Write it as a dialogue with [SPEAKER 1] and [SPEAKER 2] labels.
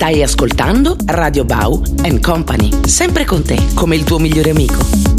[SPEAKER 1] Stai ascoltando Radio Bau and Company, sempre con te, come il tuo migliore amico.